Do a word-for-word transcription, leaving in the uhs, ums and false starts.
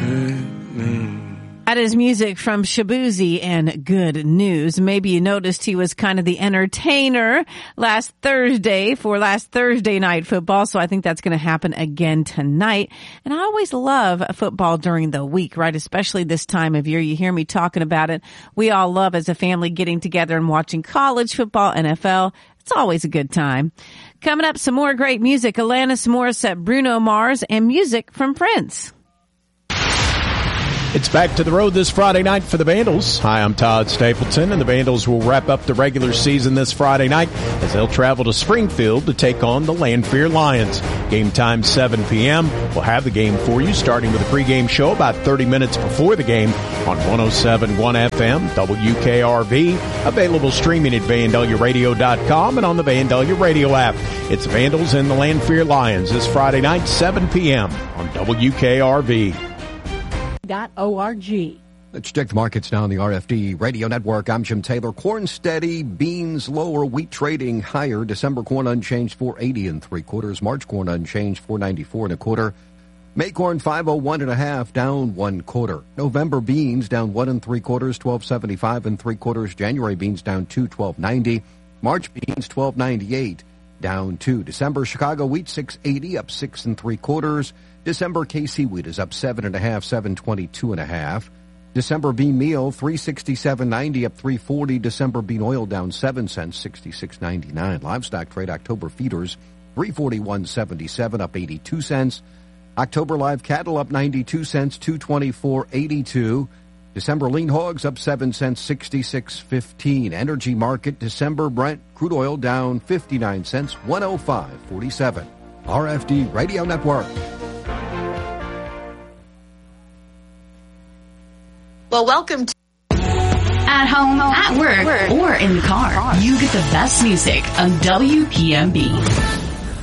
good news. That is music from Shaboozey and Good News. Maybe you noticed he was kind of the entertainer last Thursday for last Thursday night football. So I think that's going to happen again tonight. And I always love football during the week, right? Especially this time of year. You hear me talking about it. We all love as a family getting together and watching college football, N F L. It's always a good time. Coming up, some more great music. Alanis Morissette, Bruno Mars, and music from Prince. It's back to the road this Friday night for the Vandals. Hi, I'm Todd Stapleton, and the Vandals will wrap up the regular season this Friday night as they'll travel to Springfield to take on the Lanphier Lions. Game time seven p.m. We'll have the game for you, starting with a pregame show about thirty minutes before the game on one oh seven point one F M, W K R V, available streaming at Vandalia Radio dot com and on the Vandalia Radio app. It's Vandals and the Lanphier Lions this Friday night, seven p.m. on W K R V. Dot O-R-G. Let's check the markets now on the R F D Radio Network. I'm Jim Taylor. Corn steady, beans lower, wheat trading higher. December corn unchanged, four eighty and three quarters. March corn unchanged, four ninety-four and a quarter. May corn five oh one and a half, down one quarter. November beans down one and three quarters, twelve seventy-five and three quarters. January beans down two, twelve ninety. March beans twelve ninety-eight, down two. December Chicago wheat six eighty, up six and three quarters. December K C wheat is up seven and a half, seven twenty-two and a half. December bean meal three sixty-seven ninety, up three forty. December bean oil down seven cents, sixty-six ninety-nine. Livestock trade October feeders three forty-one seventy-seven, up eighty-two cents. October live cattle up ninety-two cents, two twenty-four eighty-two. December lean hogs up seven cents, sixty-six fifteen. Energy market December Brent crude oil down fifty-nine cents, one oh five forty-seven. R F D Radio Network. Well, welcome to at home, at work, or in the car. You get the best music on W P M B.